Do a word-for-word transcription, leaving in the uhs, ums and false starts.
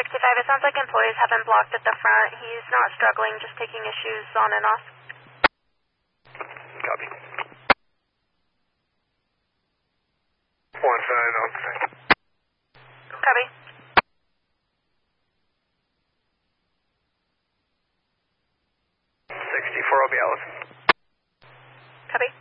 sixty-five, it sounds like employees have been blocked at the front. He's not struggling, just taking his shoes on and off. Copy. One sign on site. Copy. sixty-four will be Allison. Copy.